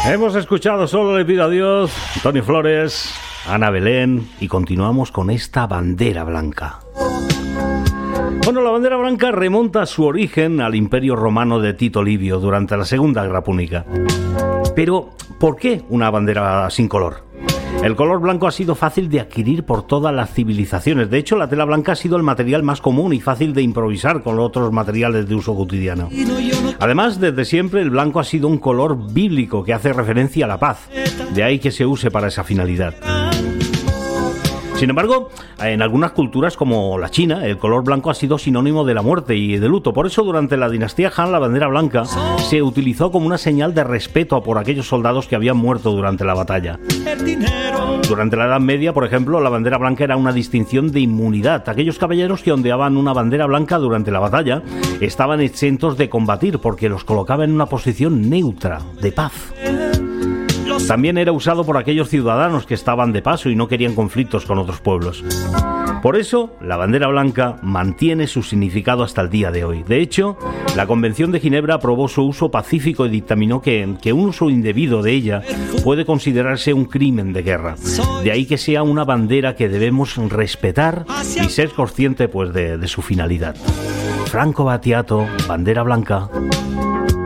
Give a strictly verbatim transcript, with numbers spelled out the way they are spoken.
Hemos escuchado Solo le pido a Dios, Tony Flores, Ana Belén, y continuamos con esta bandera blanca. Bueno, la bandera blanca remonta su origen al Imperio Romano de Tito Livio durante la Segunda Guerra Púnica. Pero, ¿por qué una bandera sin color? El color blanco ha sido fácil de adquirir por todas las civilizaciones. De hecho, la tela blanca ha sido el material más común y fácil de improvisar con los otros materiales de uso cotidiano. Además, desde siempre el blanco ha sido un color bíblico que hace referencia a la paz. De ahí que se use para esa finalidad. Sin embargo, en algunas culturas como la China, el color blanco ha sido sinónimo de la muerte y de luto. Por eso, durante la dinastía Han, la bandera blanca se utilizó como una señal de respeto por aquellos soldados que habían muerto durante la batalla. Durante la Edad Media, por ejemplo, la bandera blanca era una distinción de inmunidad. Aquellos caballeros que ondeaban una bandera blanca durante la batalla estaban exentos de combatir porque los colocaba en una posición neutra, de paz. También era usado por aquellos ciudadanos que estaban de paso y no querían conflictos con otros pueblos. Por eso, la bandera blanca mantiene su significado hasta el día de hoy. De hecho, la Convención de Ginebra aprobó su uso pacífico y dictaminó que, que un uso indebido de ella puede considerarse un crimen de guerra. De ahí que sea una bandera que debemos respetar y ser consciente pues, de, de su finalidad. Franco Battiato, bandera blanca.